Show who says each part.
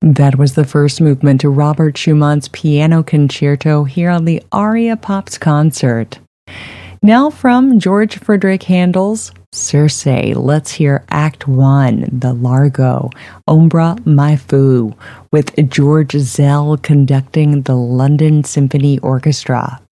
Speaker 1: That was the first movement to Robert Schumann's Piano Concerto here on the Aria Pops concert. Now from George Frideric Handel's Circe, let's hear Act 1, the Largo, Ombra Mai Fu, with George Zell conducting the London Symphony Orchestra.